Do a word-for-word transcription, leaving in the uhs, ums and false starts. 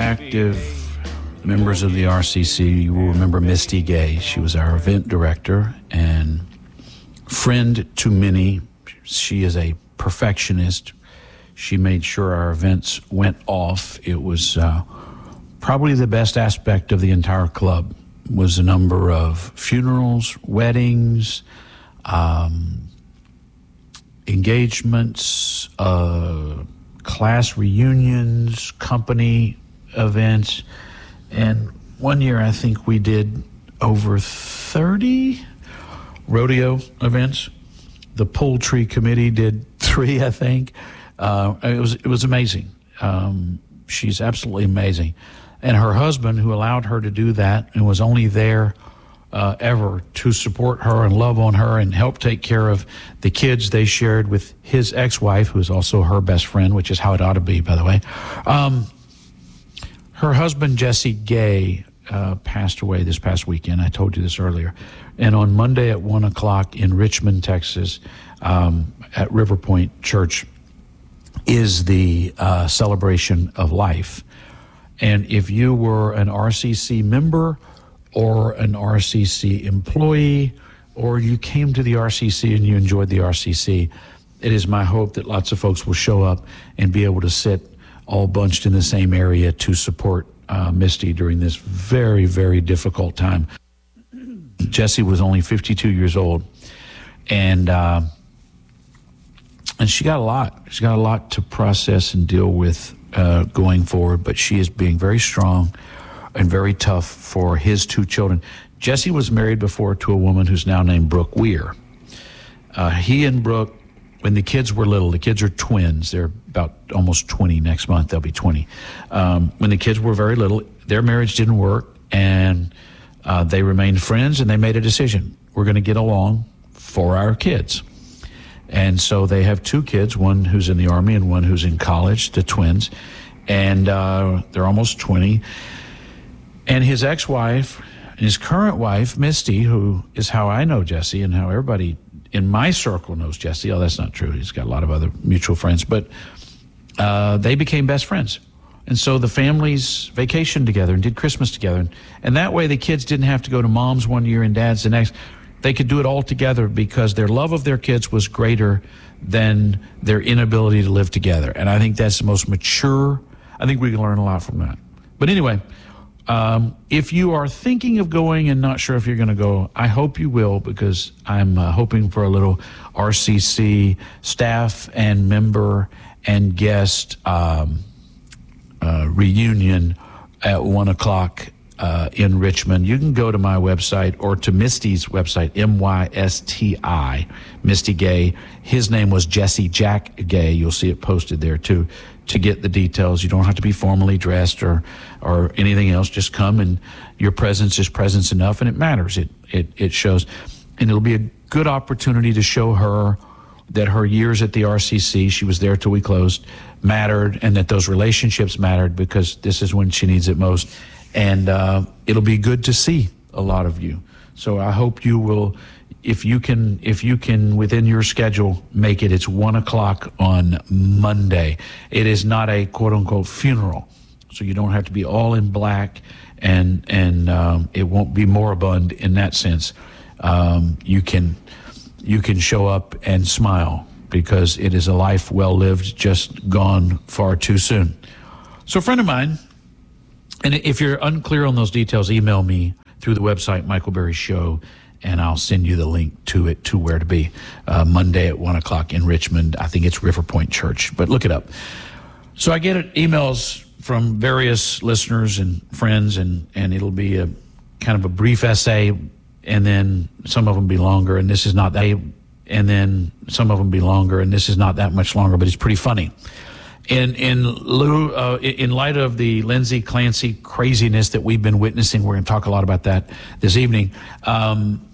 active members of the R C C, you will remember Misty Gay. She was our event director and friend to many. She is a perfectionist. She made sure our events went off. It was uh, probably the best aspect of the entire club, was a number of funerals, weddings, um, engagements, uh, class reunions, company events. And one year I think we did over thirty rodeo events. The Poultry Committee did three, I think. Uh, it was it was amazing. Um, she's absolutely amazing. And her husband, who allowed her to do that and was only there uh, ever to support her and love on her and help take care of the kids they shared with his ex-wife, who is also her best friend, which is how it ought to be, by the way. Um, her husband, Jesse Gay, uh, passed away this past weekend. I told you this earlier. And on Monday at one o'clock in Richmond, Texas, um, at River Point Church, is the uh, celebration of life. And if you were an R C C member or an R C C employee, or you came to the R C C and you enjoyed the R C C, it is my hope that lots of folks will show up and be able to sit all bunched in the same area to support uh, Misty during this very, very difficult time. Jessie was only fifty-two years old, and uh, and she got a lot. She got a lot to process and deal with uh, going forward, but she is being very strong and very tough for his two children. Jesse was married before to a woman who's now named Brooke Weir. Uh, he and Brooke, when the kids were little, the kids are twins. They're about almost twenty next month. They'll be twenty. Um, when the kids were very little, their marriage didn't work, and uh, they remained friends, and they made a decision. We're going to get along for our kids. And so they have two kids, one who's in the Army and one who's in college, the twins, and uh, they're almost twenty. And his ex-wife, and his current wife, Misty, who is how I know Jesse and how everybody in my circle knows Jesse. Oh, that's not true. He's got a lot of other mutual friends, but uh, they became best friends. And so the families vacationed together and did Christmas together. And, and that way the kids didn't have to go to mom's one year and dad's the next. They could do it all together because their love of their kids was greater than their inability to live together. And I think that's the most mature. I think we can learn a lot from that. But anyway, um, if you are thinking of going and not sure if you're going to go, I hope you will, because I'm uh, hoping for a little R C C staff and member and guest um, uh, reunion at one o'clock Uh, in Richmond. You can go to my website or to Misty's website, M Y S T I, Misty Gay. His name was Jesse Jack Gay. You'll see it posted there too, to get the details. You don't have to be formally dressed or or anything else. Just come, and your presence is presence enough, and it matters. It it it shows, and it'll be a good opportunity to show her that her years at the R C C, she was there till we closed, mattered, and that those relationships mattered, because this is when she needs it most. And uh, it'll be good to see a lot of you. So I hope you will, if you can, if you can within your schedule, make it. It's one o'clock on Monday. It is not a quote unquote funeral, so you don't have to be all in black, and and um, it won't be moribund in that sense. Um, you can you can show up and smile, because it is a life well lived, just gone far too soon. So a friend of mine. And if you're unclear on those details, email me through the website, Michael Berry Show, and I'll send you the link to it, to where to be. Uh, Monday at one o'clock in Richmond. I think it's River Point Church, but look it up. So I get emails from various listeners and friends, and, and it'll be a kind of a brief essay, and then some of them be longer, and this is not that, and then some of them be longer, and this is not that much longer, but it's pretty funny. In in lieu, uh, in light of the Lindsay Clancy craziness that we've been witnessing, we're going to talk a lot about that this evening. Um,